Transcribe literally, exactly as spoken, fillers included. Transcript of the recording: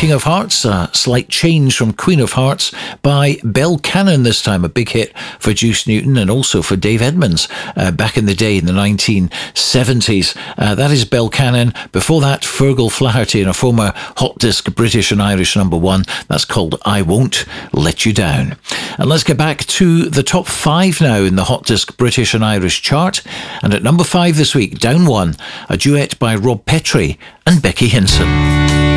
King of Hearts, a slight change from Queen of Hearts by Bell Cannon this time, a big hit for Juice Newton and also for Dave Edmunds uh, back in the day in the nineteen seventies. Uh, that is Bell Cannon. Before that, Fergal Flaherty and a former Hot Disc British and Irish number one. That's called I Won't Let You Down. And let's get back to the top five now in the Hot Disc British and Irish chart. And at number five this week, down one, a duet by Rob Petrie and Becky Hinson.